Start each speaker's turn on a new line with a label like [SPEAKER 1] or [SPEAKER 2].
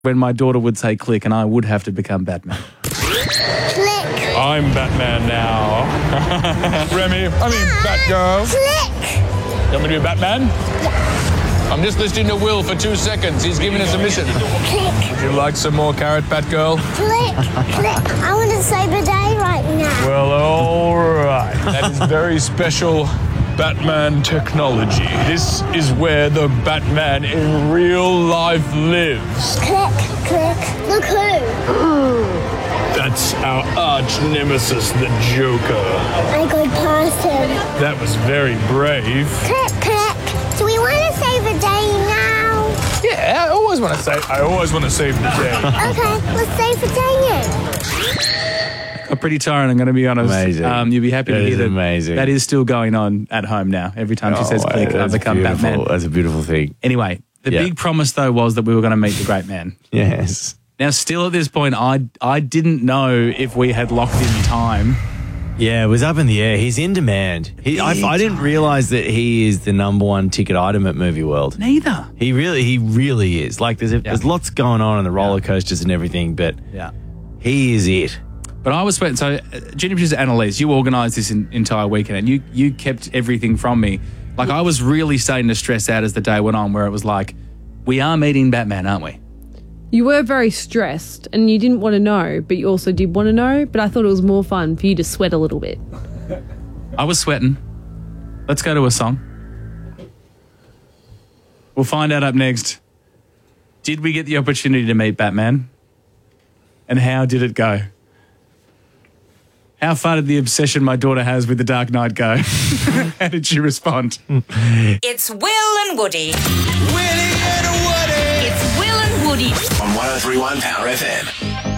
[SPEAKER 1] when my daughter would say click and I would have to become Batman.
[SPEAKER 2] Click.
[SPEAKER 3] I'm Batman now. Remy, Batgirl.
[SPEAKER 2] Click.
[SPEAKER 3] You want me to be Batman?
[SPEAKER 2] Yeah.
[SPEAKER 3] I'm just listening to Will for 2 seconds. He's giving us a mission.
[SPEAKER 2] Click.
[SPEAKER 3] Would you like some more carrot, Batgirl?
[SPEAKER 2] Click. Click. I want to save the day right now.
[SPEAKER 3] Well, all right. That is very special Batman technology. This is where the Batman in real life lives.
[SPEAKER 2] Click. Click. Look who.
[SPEAKER 3] That's our arch nemesis, the Joker.
[SPEAKER 2] I go past him.
[SPEAKER 3] That was very brave.
[SPEAKER 2] Click. Click. Do we want to save the day now?
[SPEAKER 3] Yeah, I always want to save the day.
[SPEAKER 2] Okay, let's save the day.
[SPEAKER 1] Pretty tiring, I'm going to be honest.
[SPEAKER 4] Amazing.
[SPEAKER 1] You'll be happy to hear that.
[SPEAKER 4] Amazing.
[SPEAKER 1] That is still going on at home now. Every time she says click, I become
[SPEAKER 4] beautiful.
[SPEAKER 1] Batman.
[SPEAKER 4] That's a beautiful thing.
[SPEAKER 1] Anyway, the big promise though was that we were going to meet the great man.
[SPEAKER 4] Yes.
[SPEAKER 1] Now, still at this point, I didn't know if we had locked in time.
[SPEAKER 4] Yeah, it was up in the air. He's in demand. I didn't realise that he is the number one ticket item at Movie World.
[SPEAKER 1] Neither.
[SPEAKER 4] He really is. Like, there's lots going on the roller coasters and everything, but he is it.
[SPEAKER 1] But I was sweating. So, Junior Producer Annalise, you organised this entire weekend and you kept everything from me. Like, I was really starting to stress out as the day went on, where it was like, we are meeting Batman, aren't we?
[SPEAKER 5] You were very stressed and you didn't want to know, but you also did want to know. But I thought it was more fun for you to sweat a little bit.
[SPEAKER 1] I was sweating. Let's go to a song. We'll find out up next. Did we get the opportunity to meet Batman? And how did it go? How far did the obsession my daughter has with The Dark Knight go? How did she respond?
[SPEAKER 6] It's Will and Woody.
[SPEAKER 7] Willie and Woody.
[SPEAKER 6] It's Will and Woody.
[SPEAKER 7] On 103.1 Power FM.